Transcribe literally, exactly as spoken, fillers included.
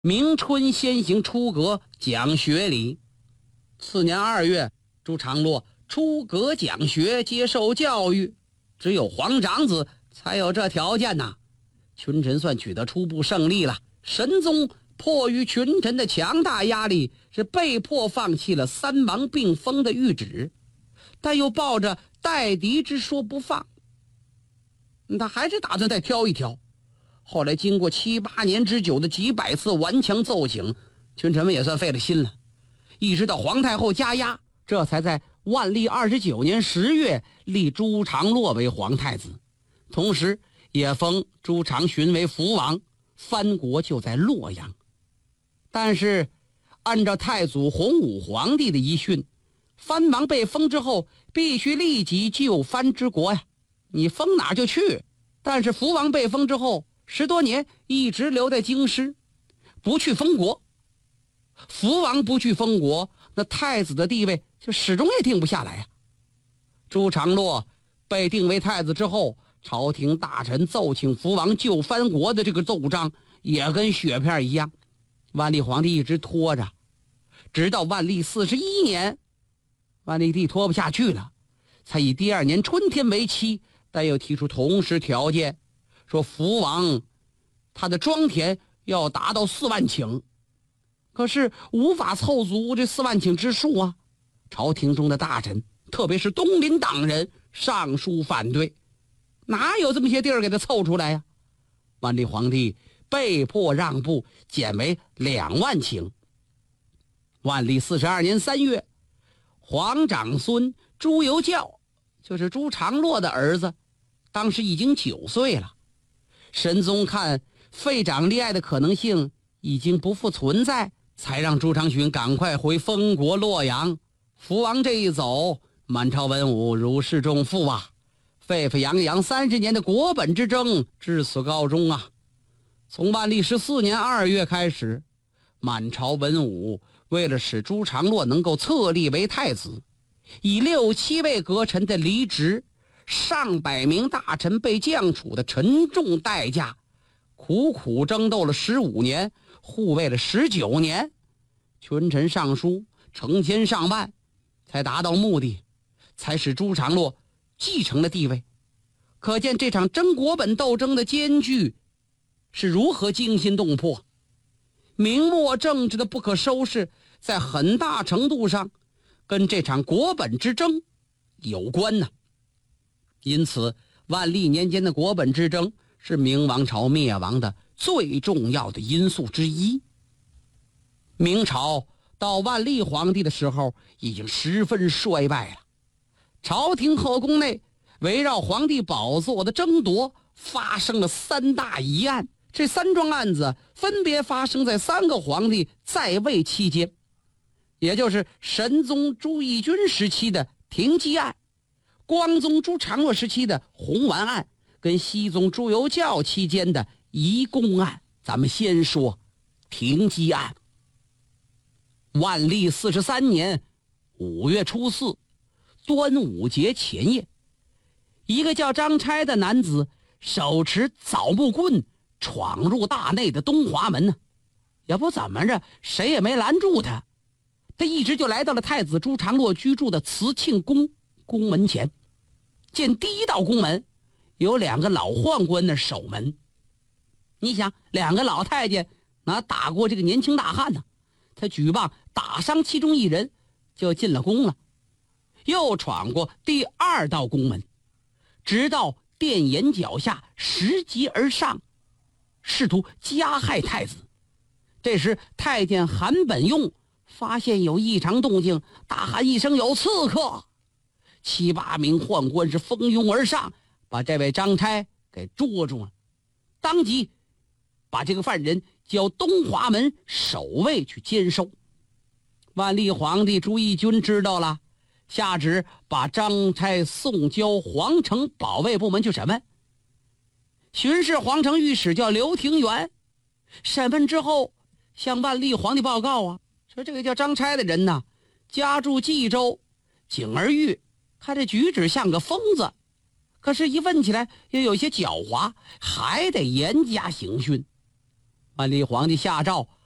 明春先行出阁讲学礼。次年二月，朱常洛出阁讲学，接受教育。只有皇长子才有这条件呐。群臣算取得初步胜利了。神宗迫于群臣的强大压力，是被迫放弃了三王并封的谕旨，但又抱着待敌之说不放。他还是打算再挑一挑。后来经过七八年之久的几百次顽强奏请，群臣们也算费了心了。一直到皇太后加压，这才在万历二十九年十月立朱常洛为皇太子，同时也封朱常洵为福王，藩国就在洛阳。但是按照太祖洪武皇帝的遗训，藩王被封之后必须立即就藩之国呀，你封哪就去。但是福王被封之后十多年一直留在京师，不去封国。福王不去封国，那太子的地位就始终也定不下来呀。朱常洛被定为太子之后，朝廷大臣奏请福王救藩国的这个奏章也跟雪片一样，万历皇帝一直拖着，直到万历四十一年，万历帝拖不下去了，才以第二年春天为期，但又提出同时条件，说福王他的庄田要达到四万顷，可是无法凑足这四万顷之数啊。朝廷中的大臣，特别是东林党人上书反对，哪有这么些地儿给他凑出来呀？万历皇帝被迫让步，减为两万顷。万历四十二年三月，皇长孙朱由校，就是朱常洛的儿子，当时已经九岁了。神宗看废长立爱的可能性已经不复存在，才让朱常洵赶快回封国洛阳。福王这一走，满朝文武如释重负啊，沸沸扬扬三十年的国本之争至此告终啊。从万历十四年二月开始，满朝文武为了使朱常洛能够册立为太子，以六七位阁臣的离职，上百名大臣被降处的沉重代价，苦苦争斗了十五年，护卫了十九年，群臣上书成千上万，才达到目的，才使朱常洛继承了地位。可见这场争国本斗争的艰巨是如何惊心动魄。明末政治的不可收拾，在很大程度上跟这场国本之争有关呢。因此万历年间的国本之争是明王朝灭亡的最重要的因素之一。明朝到万历皇帝的时候已经十分衰败了，朝廷后宫内围绕皇帝宝座的争夺发生了三大疑案，这三桩案子分别发生在三个皇帝在位期间，也就是神宗朱翊钧时期的停机案，光宗朱常洛时期的红丸案，跟熹宗朱由校期间的移宫案。咱们先说停机案。万历四十三年五月初四，端午节前夜，一个叫张差的男子手持枣木棍闯入大内的东华门呢，也不怎么着，谁也没拦住他。他一直就来到了太子朱常洛居住的慈庆宫宫门前，见第一道宫门有两个老宦官那守门。你想，两个老太监哪打过这个年轻大汉呢？他举棒打伤其中一人，就进了宫了。又闯过第二道宫门，直到殿檐脚下拾级而上，试图加害太子。这时太监韩本用发现有异常动静，大喊一声有刺客，七八名宦官是蜂拥而上，把这位张差给捉住了，当即把这个犯人交东华门守卫去监收。万历皇帝朱翊钧知道了，下旨把张差送交皇城保卫部门去审问。巡视皇城御史叫刘廷元，审问之后向万历皇帝报告啊，说这个叫张差的人呢，家住冀州景儿峪，看这举止像个疯子，可是一问起来又有些狡猾，还得严加刑讯。万历皇帝下诏